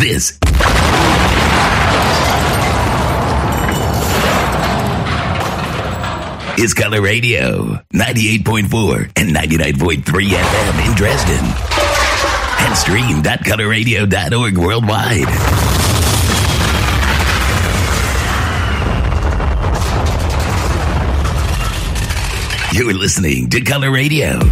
This is Color Radio, 98.4 and 99.3 FM in Dresden. And stream.colorradio.org worldwide. You're listening to Color Radio.